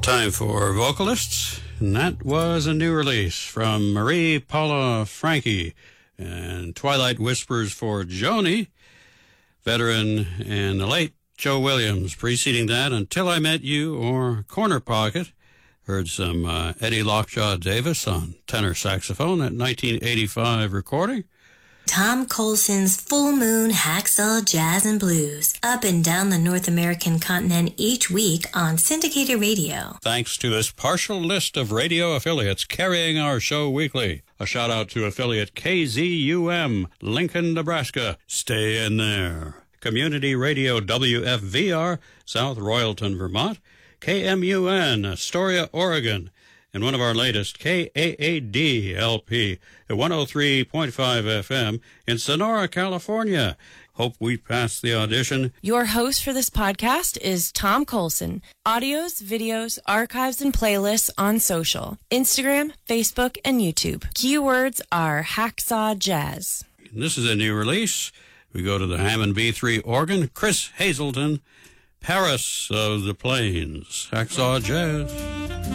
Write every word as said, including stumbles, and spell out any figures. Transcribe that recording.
Time for vocalists, and that was a new release from Marie Paula Franke and Twilight Whispers for Joni, veteran, and the late Joe Williams. Preceding that, Until I Met You or Corner Pocket. Heard some uh, Eddie Lockjaw Davis on tenor saxophone, that nineteen eighty-five recording. Tom Colson's Full Moon Hacksaw Jazz and Blues, up and down the North American continent each week on syndicated radio. Thanks to this partial list of radio affiliates carrying our show weekly. A shout out to affiliate K Z U M, Lincoln, Nebraska. Stay in there. Community Radio W F V R, South Royalton, Vermont. K M U N, Astoria, Oregon. And one of our latest, K A A D L P, at one oh three point five F M in Sonora, California. Hope we pass the audition. Your host for this podcast is Tom Colson. Audios, videos, archives, and playlists on social, Instagram, Facebook, and YouTube. Keywords are Hacksaw Jazz. And this is a new release. We go to the Hammond B three organ, Chris Hazelton, Paris of the Plains, Hacksaw Jazz.